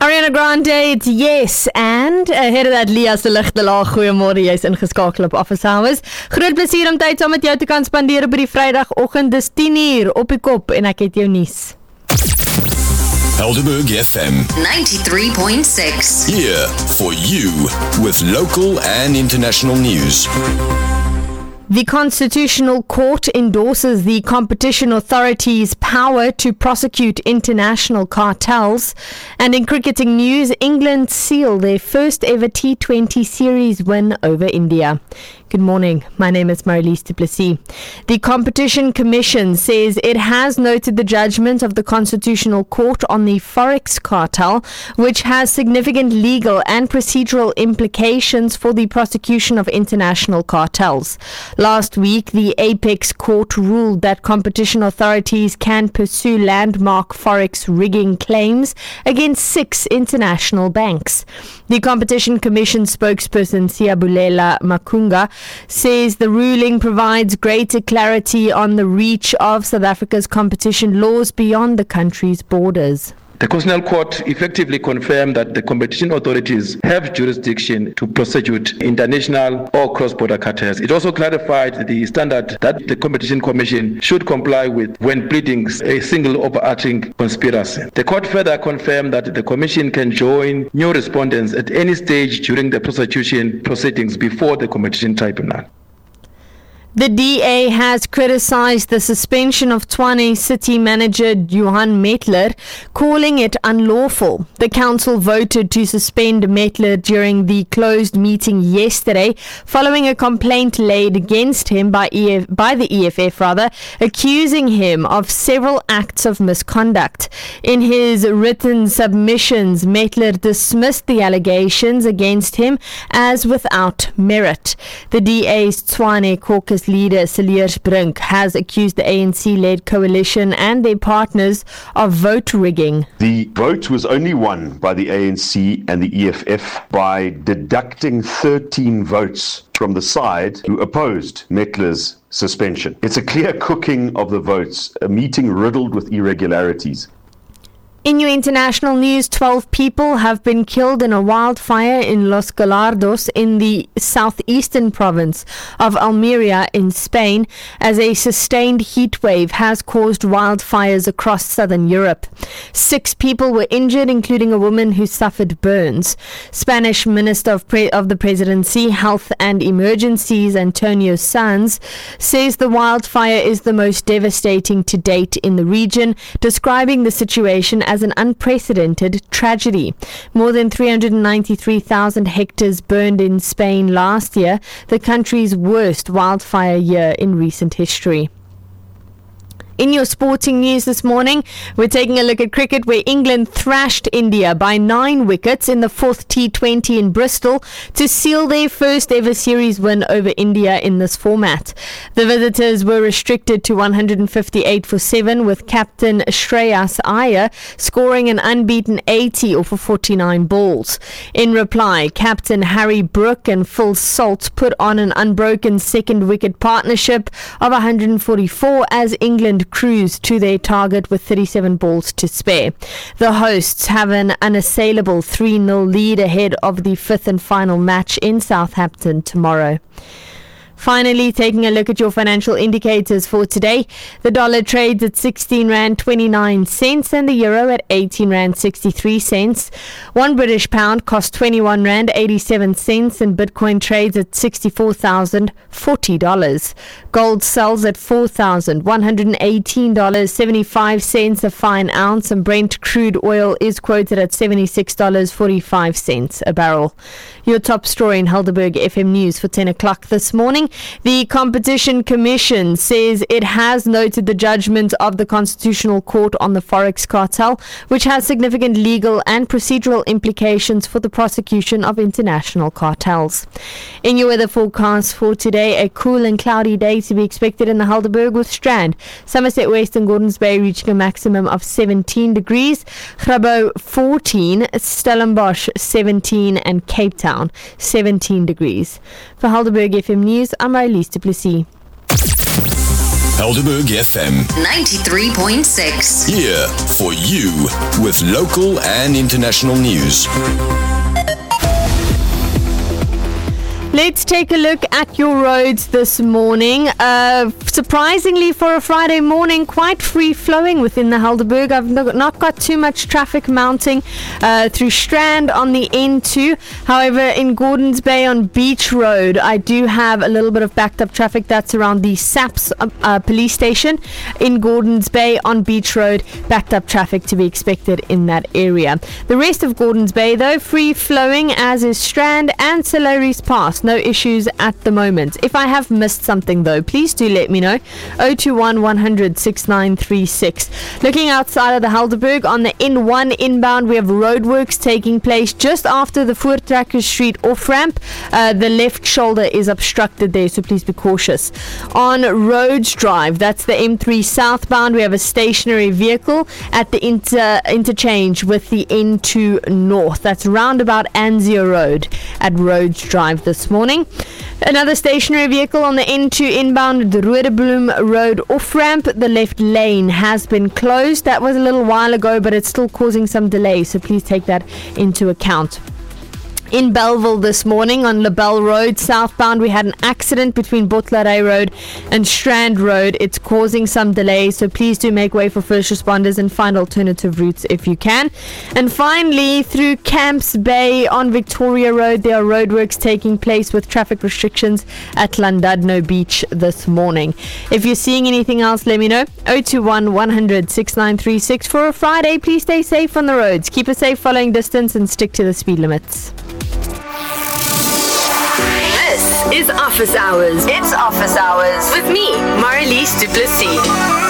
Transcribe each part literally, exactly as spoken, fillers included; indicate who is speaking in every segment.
Speaker 1: Ariana Grande, it's yes, and ahead of that, Lia se ligte laag, goeiemôre, jy is ingeskakel op Office Hours. Groot plesier om tyd saam met jou te kan spandeer op die Vrydagoggend, dis tien uur op die kop en ek het jou nuus.
Speaker 2: Helderberg F M
Speaker 3: ninety-three point six.
Speaker 2: here for you with local and international news.
Speaker 1: The Constitutional Court endorses the Competition Authority's power to prosecute international cartels. And in cricketing news, England seal their first ever T twenty series win over India. Good morning, my name is Marilise du Plessis. The Competition Commission says it has noted the judgment of the Constitutional Court on the Forex cartel, which has significant legal and procedural implications for the prosecution of international cartels. Last week, the Apex Court ruled that competition authorities can pursue landmark Forex rigging claims against six international banks. The Competition Commission spokesperson Siyabulela Makunga says the ruling provides greater clarity on the reach of South Africa's competition laws beyond the country's borders.
Speaker 4: The Constitutional Court effectively confirmed that the competition authorities have jurisdiction to prosecute international or cross-border cartels. It also clarified the standard that the Competition Commission should comply with when pleading a single overarching conspiracy. The court further confirmed that the Commission can join new respondents at any stage during the prosecution proceedings before the Competition Tribunal.
Speaker 1: The D A has criticized the suspension of Tshwane City Manager Johan Metler, calling it unlawful. The council voted to suspend Metler during the closed meeting yesterday, following a complaint laid against him by, E F, by the E F F, rather, accusing him of several acts of misconduct. In his written submissions, Metler dismissed the allegations against him as without merit. The D A's Tshwane caucus leader Cilliers Brink has accused the A N C-led coalition and their partners of vote rigging.
Speaker 5: The vote was only won by the A N C and the E F F by deducting thirteen votes from the side who opposed Metler's suspension. It's a clear cooking of the votes, a meeting riddled with irregularities.
Speaker 1: In your international news, twelve people have been killed in a wildfire in Los Gallardos in the southeastern province of Almeria in Spain, as a sustained heat wave has caused wildfires across southern Europe. Six people were injured, including a woman who suffered burns. Spanish Minister of, Pre- of the Presidency, Health and Emergencies, Antonio Sanz, says the wildfire is the most devastating to date in the region, describing the situation as an unprecedented tragedy. More than three hundred ninety-three thousand hectares burned in Spain last year, the country's worst wildfire year in recent history. In your sporting news this morning, we're taking a look at cricket, where England thrashed India by nine wickets in the fourth T twenty in Bristol to seal their first ever series win over India in this format. The visitors were restricted to one hundred fifty-eight for seven, with captain Shreyas Iyer scoring an unbeaten eighty off of forty-nine balls. In reply, captain Harry Brook and Phil Salt put on an unbroken second wicket partnership of one hundred forty-four as England cruised to their target with thirty-seven balls to spare. The hosts have an unassailable three nil lead ahead of the fifth and final match in Southampton tomorrow. Finally, taking a look at your financial indicators for today. The dollar trades at sixteen rand twenty-nine cents and the euro at eighteen rand sixty-three cents. One British pound costs twenty-one rand eighty-seven cents and Bitcoin trades at sixty-four thousand forty dollars. Gold sells at four thousand one hundred eighteen dollars and seventy-five cents a fine ounce, and Brent crude oil is quoted at seventy-six dollars and forty-five cents a barrel. Your top story in Helderberg F M News for ten o'clock this morning. The Competition Commission says it has noted the judgment of the Constitutional Court on the Forex cartel, which has significant legal and procedural implications for the prosecution of international cartels. In your weather forecast for today, a cool and cloudy day to be expected in the Helderberg, with Strand, Somerset West and Gordons Bay reaching a maximum of seventeen degrees, Grabo fourteen, Stellenbosch seventeen, and Cape Town seventeen degrees. For Helderberg F M News, I'm Marilise du Plessis.
Speaker 2: Helderberg F M.
Speaker 3: ninety-three point six.
Speaker 2: Here for you with local and international news.
Speaker 1: Let's take a look at your roads this morning. Uh, surprisingly, for a Friday morning, quite free-flowing within the Helderberg. I've no- not got too much traffic mounting uh, through Strand on the N two. However, in Gordons Bay on Beach Road, I do have a little bit of backed-up traffic. That's around the SAPS uh, uh, police station in Gordons Bay on Beach Road. Backed-up traffic to be expected in that area. The rest of Gordons Bay, though, free-flowing, as is Strand and Solaris Pass. No issues at the moment. If I have missed something though, please do let me know. zero two one, one hundred, sixty-nine thirty-six. Looking outside of the Helderberg on the N one inbound, we have roadworks taking place just after the Voortrekker Street off-ramp. Uh, the left shoulder is obstructed there, so please be cautious. On Rhodes Drive, that's the M three southbound, we have a stationary vehicle at the inter- interchange with the N two north. That's roundabout Anzio Road at Rhodes Drive this morning. Another stationary vehicle on the N two inbound, the Roodebloem Road off-ramp. The left lane has been closed. That was a little while ago, but it's still causing some delays, so please take that into account. In Belleville this morning on LaBelle Road southbound, we had an accident between Botlare Road and Strand Road. It's causing some delays, so please do make way for first responders and find alternative routes if you can. And finally, through Camps Bay on Victoria Road, there are roadworks taking place with traffic restrictions at Llandudno Beach this morning. If you're seeing anything else, let me know. zero two one, one hundred, sixty-nine thirty-six. For a Friday, please stay safe on the roads. Keep a safe following distance and stick to the speed limits.
Speaker 6: This is Office Hours. It's Office Hours with me, Marlies Du Plessis.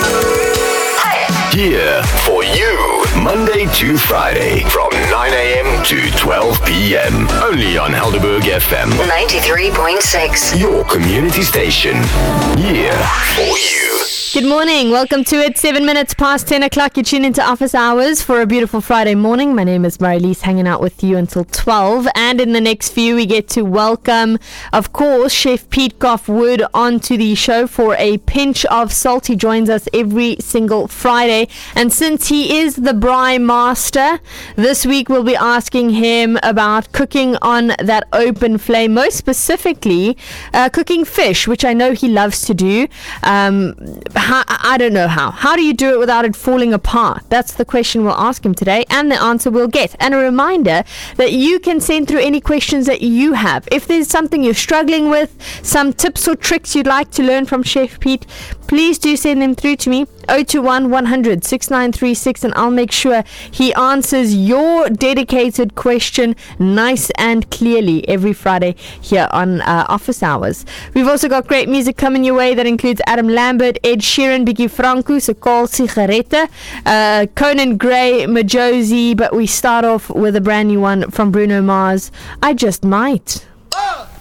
Speaker 2: Here for you, Monday to Friday from nine a.m. to twelve p.m. Only on Helderberg F M.
Speaker 3: ninety-three point six.
Speaker 2: Your community station. Here for you.
Speaker 1: Good morning. Welcome to it. Seven minutes past ten o'clock. You tune into Office Hours for a beautiful Friday morning. My name is Marlies, hanging out with you until twelve. And in the next few, we get to welcome, of course, Chef Pete Goff Wood onto the show for a pinch of salt. He joins us every single Friday. And since he is the braai master, this week we'll be asking him about cooking on that open flame, most specifically uh, cooking fish, which I know he loves to do. Um, how, I don't know how. How do you do it without it falling apart? That's the question we'll ask him today, and the answer we'll get. And a reminder that you can send through any questions that you have. If there's something you're struggling with, some tips or tricks you'd like to learn from Chef Pete, please do send them through to me. zero two one, one hundred, sixty-nine thirty-six, and I'll make sure he answers your dedicated question nice and clearly every Friday here on uh, Office Hours. We've also got great music coming your way that includes Adam Lambert, Ed Sheeran, Biggie Franco, Sekol Sigarette, uh, Conan Gray, Majosi, but we start off with a brand new one from Bruno Mars, I Just Might.